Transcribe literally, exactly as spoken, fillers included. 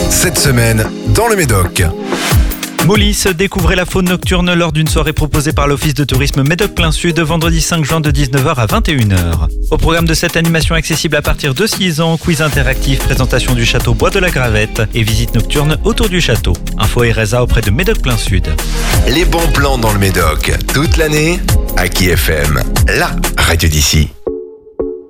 Cette semaine, dans le Médoc. Moulis, découvrez la faune nocturne lors d'une soirée proposée par l'Office de tourisme Médoc Plein Sud vendredi cinq juin de dix-neuf heures à vingt et une heures. Au programme de cette animation accessible à partir de six ans, quiz interactif, présentation du château Bois de la Gravette et visite nocturne autour du château. Info et résa auprès de Médoc Plein Sud. Les bons plans dans le Médoc, toute l'année, Aki F M, la radio d'ici.